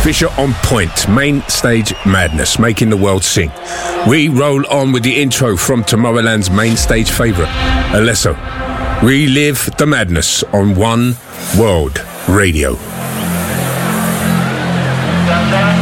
Fisher on point, main stage madness, making the world sing. We roll on with the intro from Tomorrowland's main stage favourite, Alesso. Relive the madness on One World Radio.